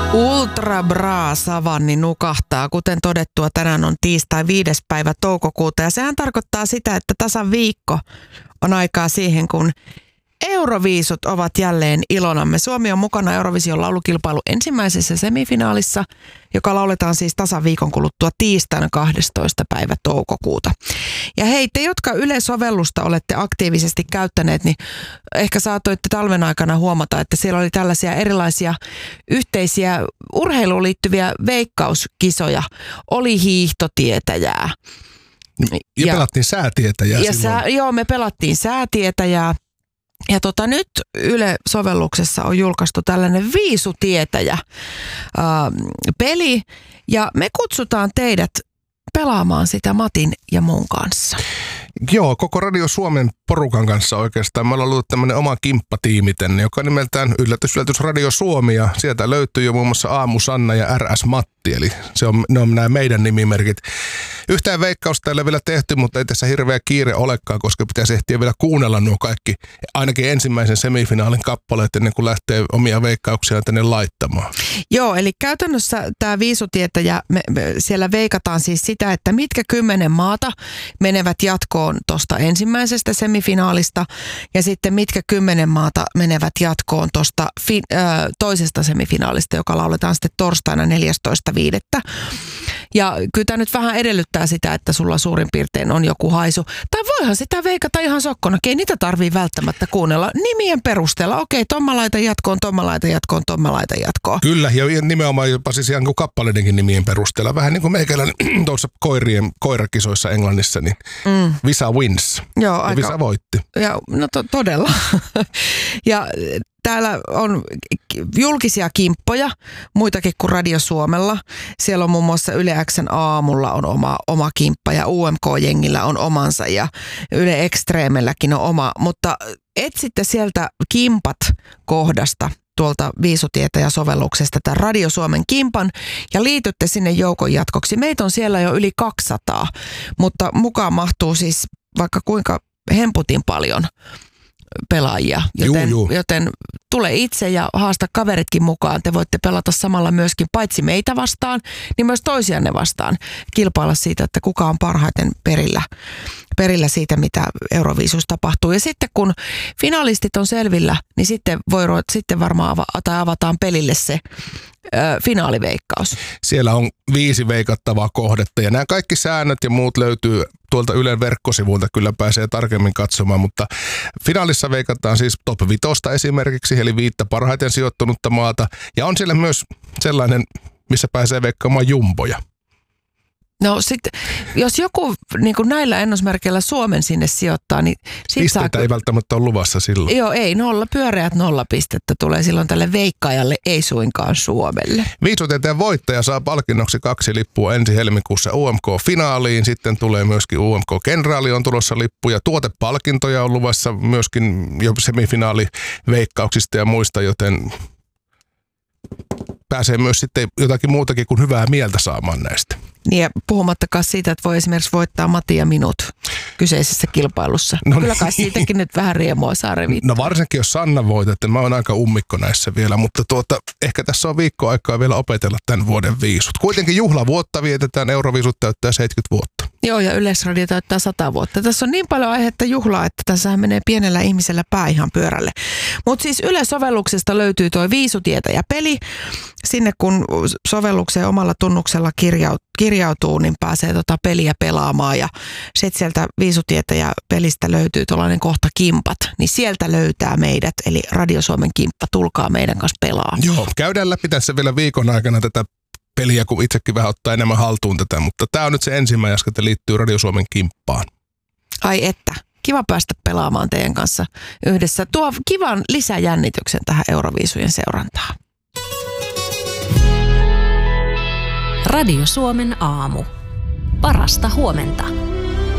Ultra Bra Savanni nukahtaa. Kuten todettua, tänään on tiistai 5. päivä toukokuuta ja sehän tarkoittaa sitä, että tasan viikko on aikaa siihen, kun Euroviisut ovat jälleen ilonamme. Suomi on mukana Eurovision laulukilpailu ensimmäisessä semifinaalissa, joka lauletaan siis tasan viikon kuluttua tiistaina 12. päivä toukokuuta. Ja hei, te, jotka Yle-sovellusta olette aktiivisesti käyttäneet, niin ehkä saatoitte talven aikana huomata, että siellä oli tällaisia erilaisia yhteisiä urheiluun liittyviä veikkauskisoja. Oli hiihtotietäjää. Ja pelattiin säätietäjää silloin. Joo, me pelattiin säätietäjää. Ja nyt Yle-sovelluksessa on julkaistu tällainen viisutietäjä peli ja me kutsutaan teidät pelaamaan sitä Matin ja mun kanssa. Joo, koko Radio Suomen porukan kanssa oikeastaan. Me ollaan ollut tämmöinen oma kimppatiimi tänne, joka nimeltään Yllätys Radio Suomi ja sieltä löytyy jo muun muassa Aamu Sanna ja RS Matti, eli ne on nämä meidän nimimerkit. Yhtään veikkausta ei ole vielä tehty, mutta ei tässä hirveä kiire olekaan, koska pitäisi ehtiä vielä kuunnella nuo kaikki, ainakin ensimmäisen semifinaalin kappaleet ennen kuin lähtee omia veikkauksia tänne laittamaan. Joo, eli käytännössä tämä viisutietäjä, siellä veikataan siis sitä, että mitkä 10 maata menevät jatkoon tuosta ensimmäisestä semifinaalista ja sitten mitkä 10 maata menevät jatkoon tuosta toisesta semifinaalista, joka lauletaan sitten torstaina 14.5. Ja kyllä tämä nyt vähän edellyttää sitä, että sulla suurin piirtein on joku haisu. Tai voihan sitä veikata ihan sokkona. Ei niitä tarvii välttämättä kuunnella nimien perusteella. Okei, tomma laita jatkoon, tomma laita jatkoon, tomma laita jatkoon. Kyllä, ja nimenomaan jopa siis ihan kuin kappaleidenkin nimien perusteella. Vähän niin kuin meikäläinen tuossa koirakisoissa Englannissa, niin Visa wins. Joo, ja Visa voitti. Ja, no todella. Ja täällä on julkisia kimppoja, muitakin kuin Radio Suomella. Siellä on muun muassa Yle X:n aamulla on oma kimppa ja UMK-jengillä on omansa ja Yle Extremelläkin on oma. Mutta etsitte sieltä kimpat kohdasta tuolta viisutietäjä-sovelluksesta tämän Radio Suomen kimpan ja liitytte sinne joukon jatkoksi. Meitä on siellä jo yli 200, mutta mukaan mahtuu siis vaikka kuinka hemputin paljon pelaajia, joten tule itse ja haasta kaveritkin mukaan. Te voitte pelata samalla myöskin paitsi meitä vastaan, niin myös toisianne vastaan. Kilpailla siitä, että kuka on parhaiten perillä siitä, mitä Euroviisussa tapahtuu. Ja sitten kun finalistit on selvillä, niin sitten varmaan avataan pelille se finaaliveikkaus. Siellä on 5 veikattavaa kohdetta ja nämä kaikki säännöt ja muut löytyy tuolta Ylen verkkosivuilta, kyllä pääsee tarkemmin katsomaan, mutta finaalissa veikataan siis top 5 esimerkiksi, eli 5 parhaiten sijoittunutta maata ja on siellä myös sellainen, missä pääsee veikkaamaan jumboja. No sitten, jos joku niin kuin näillä ennusmerkeillä Suomen sinne sijoittaa, niin pisteitä ei välttämättä ole luvassa silloin. Joo, ei. Pyöreät 0 pistettä tulee silloin tälle veikkaajalle, ei suinkaan Suomelle. Viisutietäjän voittaja saa palkinnoksi 2 lippua ensi helmikuussa UMK-finaaliin. Sitten tulee myöskin UMK-kenraali on tulossa lippuja. Tuotepalkintoja on luvassa myöskin jo semifinaaliveikkauksista ja muista, joten pääsee myös sitten jotakin muutakin kuin hyvää mieltä saamaan näistä. Niin ja puhumattakaan siitä, että voi esimerkiksi voittaa Matti ja minut kyseisessä kilpailussa. No kyllä kai siitäkin nyt vähän riemua saa revittyä. No varsinkin jos Sanna voitat, että mä oon aika ummikko näissä vielä, mutta ehkä tässä on viikko aikaa vielä opetella tämän vuoden viisut. Kuitenkin juhlavuotta vietetään, Euroviisut täyttää 70 vuotta. Joo, ja Yleisradio täyttää 100 vuotta. Tässä on niin paljon aihetta juhlaa, että tässä menee pienellä ihmisellä pää ihan pyörälle. Mutta siis Yle-sovelluksesta löytyy toi viisutietäjä-peli. Sinne kun sovellukseen omalla tunnuksella kirjautuu, niin pääsee peliä pelaamaan. Ja sitten sieltä viisutietäjä-pelistä löytyy tuollainen kohta kimpat. Niin sieltä löytää meidät, eli Radio Suomen kimppa. Tulkaa meidän kanssa pelaamaan. Joo, käydään läpi tässä vielä viikon aikana tätä peliä, kun itsekin vähän ottaa enemmän haltuun tätä, mutta tämä on nyt se ensimmäinen askel, että liittyy Radio Suomen kimppaan. Ai että, kiva päästä pelaamaan teidän kanssa yhdessä. Tuo kivan lisäjännityksen tähän Euroviisujen seurantaan. Radio Suomen aamu. Parasta huomenta.